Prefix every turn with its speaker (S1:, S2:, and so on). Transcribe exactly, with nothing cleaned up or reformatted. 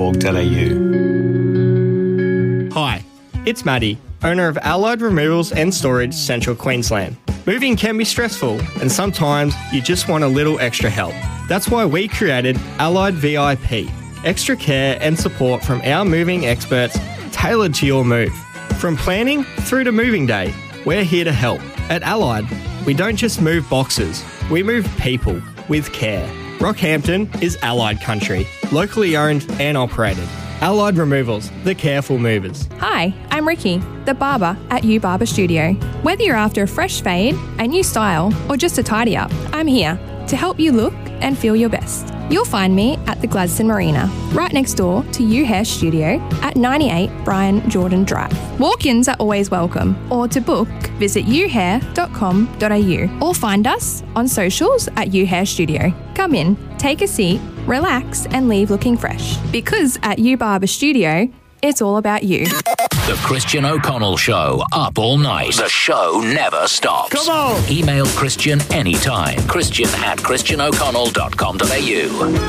S1: org dot a u.
S2: Hi, it's Maddie, owner of Allied Removals and Storage, Central Queensland. Moving can be stressful, and sometimes you just want a little extra help. That's why we created Allied V I P, extra care and support from our moving experts tailored to your move. From planning through to moving day, we're here to help. At Allied, we don't just move boxes, we move people with care. Rockhampton is Allied country, locally owned and operated. Allied Removals, the careful movers.
S3: Hi, I'm Ricky, the barber at U Barber Studio. Whether you're after a fresh fade, a new style, or just a tidy up, I'm here to help you look and feel your best. You'll find me at the Gladstone Marina, right next door to U Hair Studio at ninety-eight Brian Jordan Drive. Walk-ins are always welcome, or to book, visit u hair dot com dot a u or find us on socials at U Hair Studio. Come in, take a seat, relax, and leave looking fresh. Because at U Barber Studio, it's all about you.
S4: The Christian O'Connell Show, up all night. The show never stops.
S2: Come on!
S4: Email Christian anytime. Christian at christian o'connell dot com dot a u.